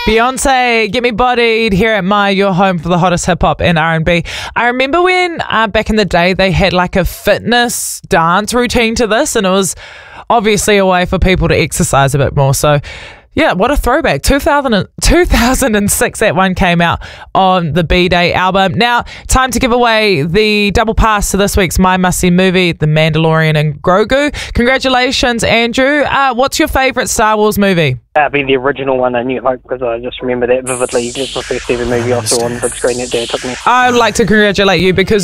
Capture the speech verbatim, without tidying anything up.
Beyonce, Get Me Bodied here at My, your home for the hottest hip hop and R and B. I remember when uh, back in the day they had like a fitness dance routine to this, and it was obviously a way for people to exercise a bit more. So yeah, what a throwback. two thousand, two thousand six that one came out on the B-Day album. Now, time to give away the double pass to this week's My Must See movie, The Mandalorian and Grogu. Congratulations, Andrew. Uh, what's your favourite Star Wars movie? That'd be the original one, A New Hope, because I just remember that vividly. It's the first ever movie I saw on the big screen that day. It took me. I'd like to congratulate you because